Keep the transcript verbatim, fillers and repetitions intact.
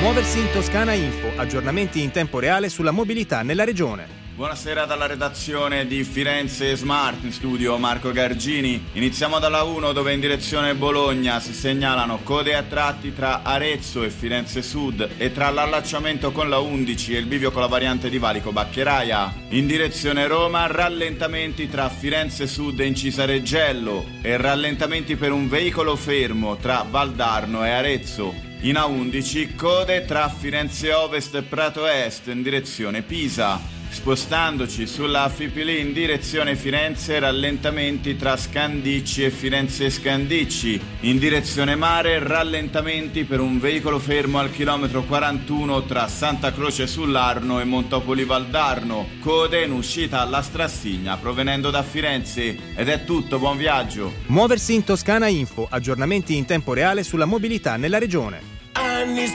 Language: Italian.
Muoversi in Toscana Info, aggiornamenti in tempo reale sulla mobilità nella regione. Buonasera dalla redazione di Firenze Smart, in studio Marco Gargini. Iniziamo dalla uno, dove in direzione Bologna si segnalano code a tratti tra Arezzo e Firenze Sud e tra l'allacciamento con la undici e il bivio con la variante di Valico Baccheraia. In direzione Roma rallentamenti tra Firenze Sud e Incisareggello e rallentamenti per un veicolo fermo tra Valdarno e Arezzo. In A undici code tra Firenze Ovest e Prato Est in direzione Pisa. Spostandoci sulla Fipili in direzione Firenze, rallentamenti tra Scandicci e Firenze Scandicci. In direzione mare, rallentamenti per un veicolo fermo al chilometro quarantuno tra Santa Croce sull'Arno e Montopoli Valdarno. Code in uscita alla Strassigna provenendo da Firenze. Ed è tutto, buon viaggio. Muoversi in Toscana Info, aggiornamenti in tempo reale sulla mobilità nella regione. Anni